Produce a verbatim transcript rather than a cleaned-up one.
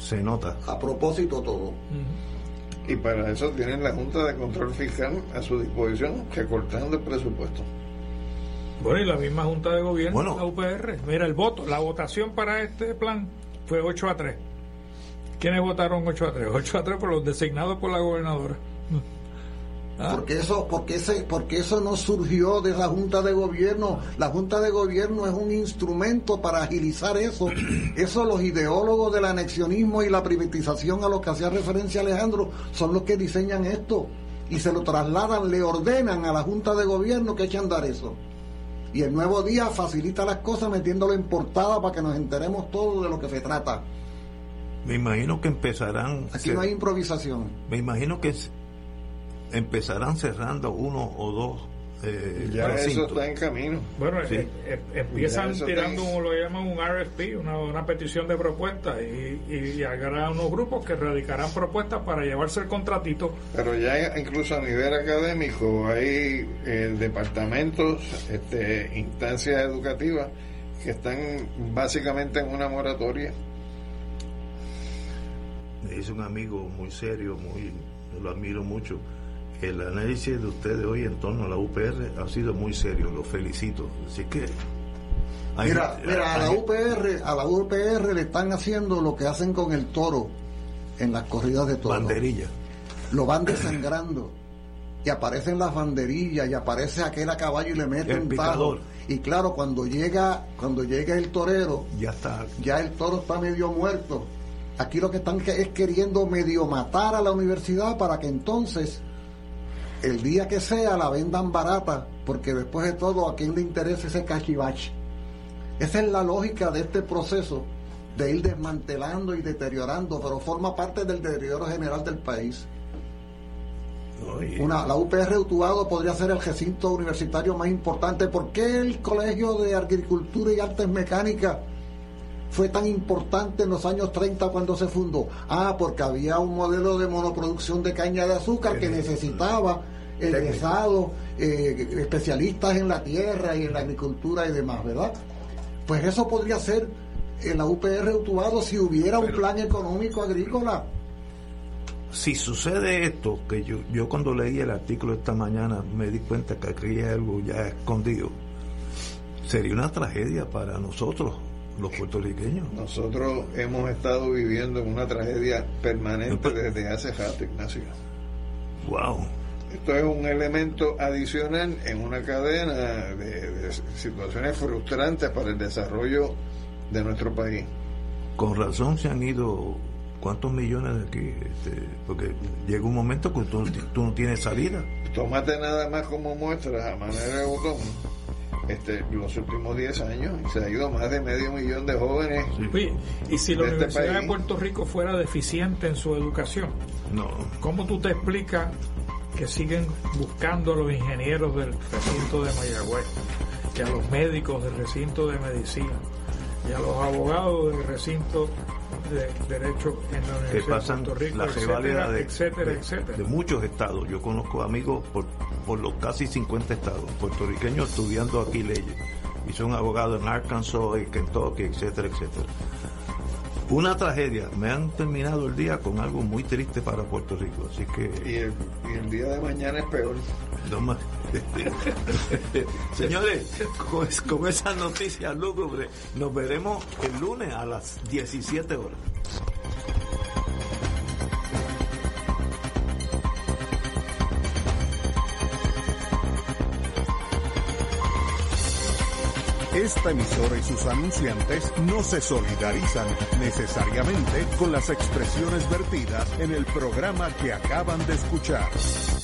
Se nota. A propósito todo. Uh-huh. Y para eso tienen la Junta de Control Fiscal a su disposición, recortando el presupuesto. Bueno, y la misma Junta de Gobierno, bueno, la U P R. Mira, el voto, la votación para este plan fue ocho a tres. ¿Quiénes votaron ocho a tres? ocho a tres por los designados por la gobernadora. ¿Ah? Porque eso, porque ese, porque eso no surgió de la Junta de Gobierno. La Junta de Gobierno es un instrumento para agilizar eso. Eso los ideólogos del anexionismo y la privatización a los que hacía referencia Alejandro son los que diseñan esto y se lo trasladan, le ordenan a la Junta de Gobierno que eche a andar eso. Y el Nuevo Día facilita las cosas metiéndolo en portada para que nos enteremos todos de lo que se trata. Me imagino que empezarán... Aquí no hay improvisación. Me imagino que empezarán cerrando uno o dos eh, ya recintos. Eso está en camino. Bueno, sí. eh, eh, empiezan tirando, como lo llaman, un R F P, una, una petición de propuestas, y, y, y habrá unos grupos que radicarán propuestas para llevarse el contratito. Pero ya incluso a nivel académico hay eh, departamentos, este, instancias educativas que están básicamente en una moratoria. Me dice un amigo muy serio, muy lo admiro mucho. El análisis de ustedes hoy en torno a la U P R ha sido muy serio, lo felicito. Así que hay, mira, mira, a la U P R, a la U P R le están haciendo lo que hacen con el toro en las corridas de toros. Banderilla. Lo van desangrando y aparecen las banderillas y aparece aquel a caballo y le mete el un picador. tajo. Y claro, cuando llega, cuando llega el torero, ya está, ya el toro está medio muerto. Aquí lo que están es queriendo medio matar a la universidad para que entonces el día que sea la vendan barata, porque después de todo a quién le interesa ese cachivache. Esa es la lógica de este proceso de ir desmantelando y deteriorando, pero forma parte del deterioro general del país. Una, la U P R Utuado podría ser el recinto universitario más importante. ¿Por qué el Colegio de Agricultura y Artes Mecánicas fue tan importante en los años treinta cuando se fundó? Ah, porque había un modelo de monoproducción de caña de azúcar que necesitaba egresados, eh, especialistas en la tierra y en la agricultura y demás, ¿verdad? Pues eso podría ser en la U P R Utuado si hubiera un plan económico agrícola. Si sucede esto, que yo, yo cuando leí el artículo esta mañana me di cuenta que aquí hay algo ya escondido, sería una tragedia para nosotros, los puertorriqueños. Nosotros hemos estado viviendo en una tragedia permanente desde hace rato, Ignacio. Wow. Esto es un elemento adicional en una cadena de, de situaciones frustrantes para el desarrollo de nuestro país. Con razón se han ido cuántos millones de aquí, este, porque llega un momento que tú, tú no tienes salida. Tómate nada más como muestra a manera de botón. Este, los últimos diez años se ha ido más de medio millón de jóvenes. Sí. Oye, y si la Universidad este de Puerto Rico fuera deficiente en su educación, no. ¿Cómo tú te explicas que siguen buscando a los ingenieros del recinto de Mayagüez, que a los médicos del recinto de medicina y a los abogados del recinto de derecho en la Universidad de Puerto Rico, la etcétera, de, etcétera, de, etcétera? de muchos estados? Yo conozco amigos por, por los casi cincuenta estados puertorriqueños estudiando aquí leyes y son abogados en Arkansas y Kentucky, etcétera, etcétera. Una tragedia. Me han terminado el día con algo muy triste para Puerto Rico, así que... Y el, y el día de mañana es peor. No más. Señores, con, con esas noticias lúgubres, nos veremos el lunes a las diecisiete horas. Esta emisora y sus anunciantes no se solidarizan necesariamente con las expresiones vertidas en el programa que acaban de escuchar.